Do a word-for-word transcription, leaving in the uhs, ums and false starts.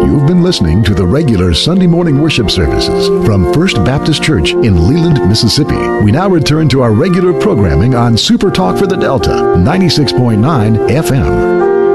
You've been listening to the regular Sunday morning worship services from First Baptist Church in Leland, Mississippi. We now return to our regular programming on Super Talk for the Delta, ninety-six point nine F M.